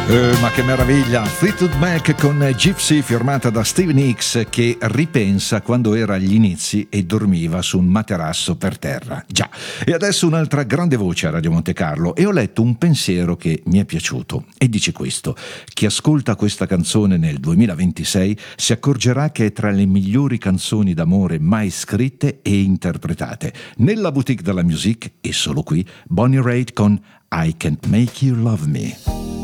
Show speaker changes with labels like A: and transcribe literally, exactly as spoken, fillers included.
A: Eh, ma che meraviglia! Fleetwood Mac con Gypsy, firmata da Stevie Nicks, che ripensa quando era agli inizi e dormiva su un materasso per terra. Già. E adesso un'altra grande voce a Radio Monte Carlo, e ho letto un pensiero che mi è piaciuto e dice questo: chi ascolta questa canzone nel duemilaventisei si accorgerà che è tra le migliori canzoni d'amore mai scritte e interpretate. Nella boutique della musique, e solo qui, Bonnie Raitt con I Can't Make You Love Me.